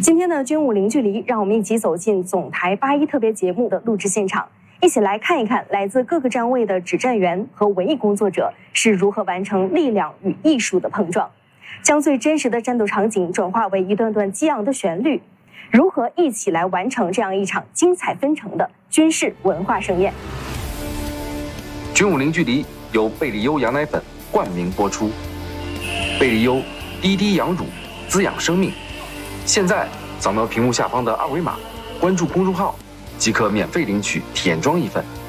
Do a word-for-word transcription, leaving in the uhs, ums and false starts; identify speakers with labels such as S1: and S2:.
S1: 今天的军武零距离，让我们一起走进总台八一特别节目的录制现场，一起来看一看来自各个站位的指战员和文艺工作者是如何完成力量与艺术的碰撞，将最真实的战斗场景转化为一段段激昂的旋律，如何一起来完成这样一场精彩纷呈的军事文化盛宴。
S2: 军武零距离由贝利优羊奶粉冠名播出，贝利优滴滴羊乳，滋养生命。现在扫描屏幕下方的二维码，关注公众号，即可免费领取体验装一份。